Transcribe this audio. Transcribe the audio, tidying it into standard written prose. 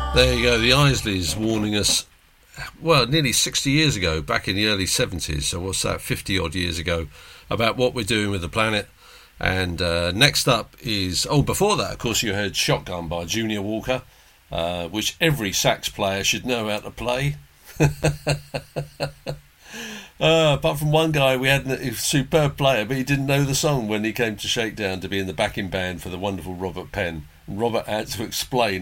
There you go, the Isleys warning us, well, nearly 60 years ago, back in the early 70s, so what's that, 50 odd years ago, about what we're doing with the planet. And next up is, before that, of course, you heard Shotgun by Junior Walker, which every sax player should know how to play. Apart from one guy, we had a superb player, but he didn't know the song when he came to Shakedown to be in the backing band for the wonderful Robert Penn. Robert had to explain